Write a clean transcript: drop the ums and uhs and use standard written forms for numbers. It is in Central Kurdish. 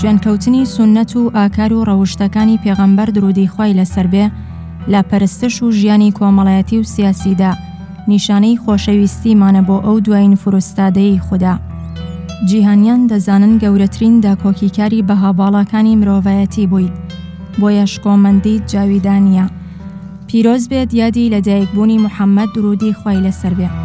شوێنکەوتنی سوننەت و ئاکار و ڕەوشتەکانی پێغەمبەر درودی خوای لەسەر بێ لە پەرستش و ژیانی کۆمەڵایەتی و سیاسیدا نیشانەی خۆشەویستیمانە بۆ ئەو دوایین فرۆستادەی خوددا. جیهانیان دەزانن گەورەترین داکۆکیکاری بەهاباڵەکانی مرۆڤایەتی بوویت، بۆیە شکۆمەندیت جاویدانیە. پیرۆز بێت یادی لەدایکبوونی موحەممەد درودی خوای لەسەر بێ.